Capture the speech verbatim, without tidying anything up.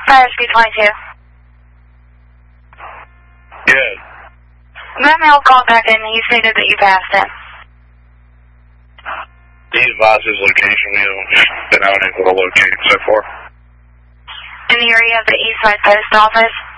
Fire S P twenty-two. Good. That male called back in and he stated that you passed him. He advised his location. We haven't been unable to locate so far. In the area of the Eastside Post Office?